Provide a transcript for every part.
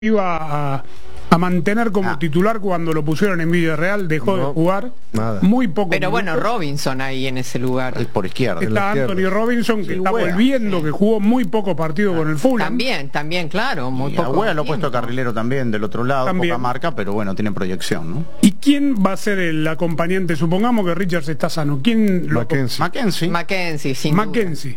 iba a mantener como titular cuando lo pusieron en Villarreal, dejó de jugar, muy poco. Pero bueno, Robinson ahí en ese lugar. Es por izquierda. Está Anthony Robinson, que está volviendo, que jugó muy poco partido con el Fulham. También, claro, muy poco. Agüera lo ha puesto carrilero también, del otro lado, poca marca, pero bueno, tiene proyección, ¿no? ¿Y quién va a ser el acompañante? Supongamos que Richards está sano. ¿Quién lo Mackenzie, sin Mackenzie.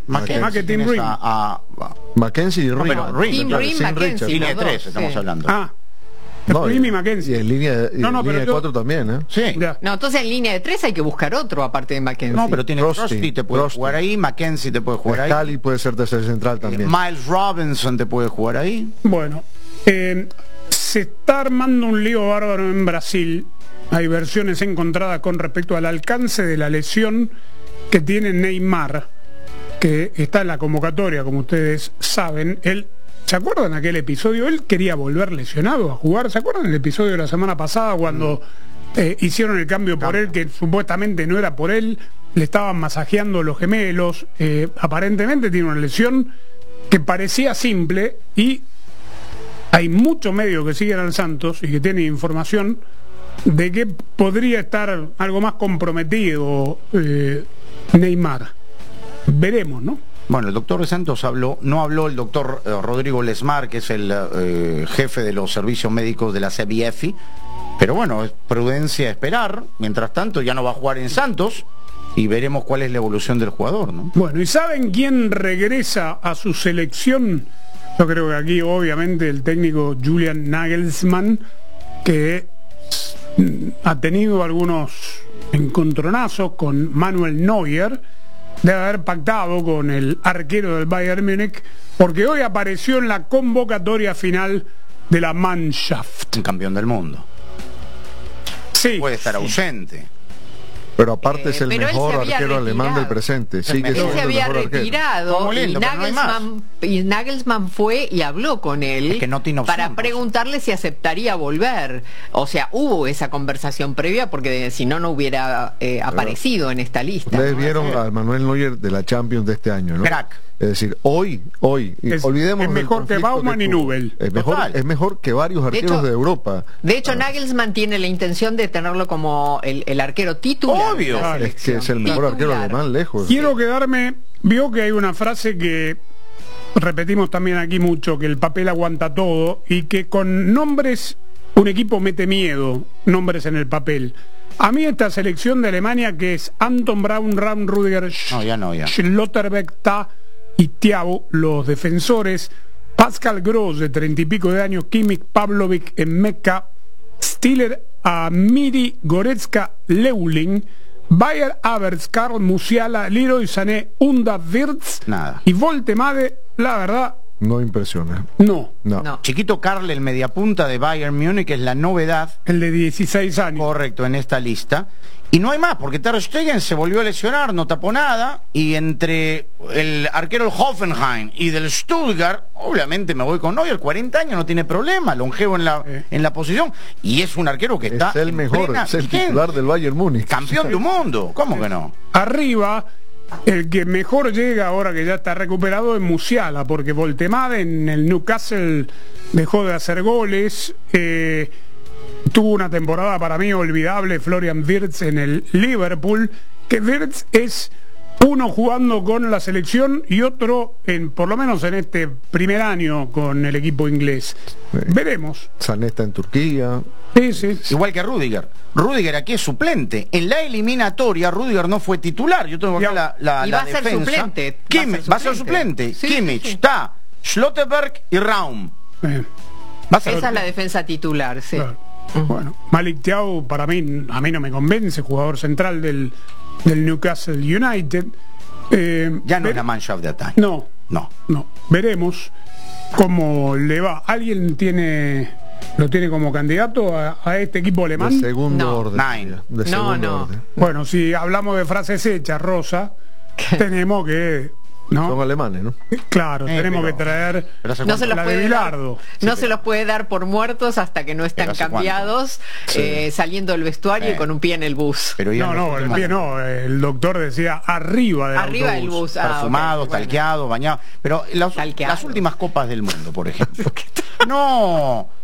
Mackenzie y Ring. Tim Ring, Mackenzie. Línea 3 estamos hablando. No, y Mackenzie. Y en línea de 4 también, ¿eh? Sí. No, entonces en línea de 3 hay que buscar otro aparte de Mackenzie. No, pero tiene Crosby, te puede jugar ahí, Mackenzie te puede jugar ahí. Cali puede ser tercer central también. Miles Robinson te puede jugar ahí. Bueno, se está armando un lío bárbaro en Brasil. Hay versiones encontradas con respecto al alcance de la lesión que tiene Neymar, que está en la convocatoria, como ustedes saben. ¿Se acuerdan aquel episodio? Él quería volver lesionado a jugar. ¿Se acuerdan el episodio de la semana pasada cuando hicieron el cambio por él, que supuestamente no era por él? Le estaban masajeando los gemelos. Aparentemente tiene una lesión que parecía simple y hay muchos medios que siguen al Santos y que tienen información de que podría estar algo más comprometido Neymar. Veremos, ¿no? Bueno, el doctor de Santos no habló el doctor Rodrigo Lesmar, que es el jefe de los servicios médicos de la CBF, pero bueno, es prudencia esperar. Mientras tanto ya no va a jugar en Santos y veremos cuál es la evolución del jugador, ¿no? Bueno, ¿y saben quién regresa a su selección? Yo creo que aquí obviamente el técnico Julian Nagelsmann, que ha tenido algunos encontronazos con Manuel Neuer, debe haber pactado con el arquero del Bayern Múnich, porque hoy apareció en la convocatoria final de la Mannschaft. Un campeón del mundo. Sí. Puede estar ausente. Pero aparte es el mejor arquero alemán del presente. Sí, que él se había retirado y Nagelsmann fue y habló con él para preguntarle si aceptaría volver. O sea, hubo esa conversación previa porque si no, no hubiera aparecido en esta lista. Ustedes vieron al Manuel Neuer de la Champions de este año, ¿no? Crack. Es decir, hoy olvidemos. Es mejor que Baumann y Nubel. Es mejor que varios arqueros de Europa. De hecho, Nagelsmann tiene la intención de tenerlo como el arquero titular. Obvio. Es que es el mejor arquero alemán lejos. Quiero quedarme. Vio que hay una frase que repetimos también aquí mucho, que el papel aguanta todo y que con nombres un equipo mete miedo, nombres en el papel. A mí esta selección de Alemania, que es Anton Braun, Ram Rudiger, Schlotterbeck, Ta y Thiago, los defensores, Pascal Gross, de 30 y pico de años, Kimmich, Pavlovic, Mecca, Stiller, Amiri, Goretzka, Leuling, Bayer Havertz, Karl Musiala, Leroy Sané, Unda Wirtz y Voltemade. La verdad, no impresiona. No. Chiquito Karl, el mediapunta de Bayern Múnich, que es la novedad. El de 16 años. Correcto, en esta lista. Y no hay más, porque Ter Stegen se volvió a lesionar, no tapó nada. Y entre el arquero del Hoffenheim y del Stuttgart, obviamente me voy con Neuer. 40 años, no tiene problema, longevo en la posición. Y es un arquero que está es el mejor, es el titular del Bayern Múnich. Campeón del mundo, ¿cómo que no? Arriba, el que mejor llega ahora que ya está recuperado es Musiala, porque Voltemade en el Newcastle dejó de hacer goles. Tuvo una temporada para mí olvidable Florian Wirtz en el Liverpool, que Wirtz es uno jugando con la selección y otro, por lo menos en este primer año con el equipo inglés. Veremos. Sané está en Turquía. Sí. Igual que Rudiger. Rudiger aquí es suplente. En la eliminatoria Rudiger no fue titular. Yo tengo acá la va a defensa. Ser suplente. Va a ser suplente. Kimmich, Ta, Schlotterbeck y Raum. Esa es la defensa titular, sí. Claro. Bueno, Malik Thiago a mí no me convence, jugador central del Newcastle United. Ya no es la Mannschaft de ataque. No. Veremos cómo le va. ¿Alguien lo tiene como candidato a este equipo alemán? De segundo orden. Bueno, si hablamos de frases hechas, Rosa, tenemos que ¿no? Son alemanes, ¿no? Claro, tenemos que traer no se los la de Bilardo. No se los puede dar por muertos hasta que no están cambiados, saliendo del vestuario y con un pie en el bus. Pero no, el pie no. El doctor decía arriba del bus. Perfumado, talqueado, bañado. Pero las últimas copas del mundo, por ejemplo. No.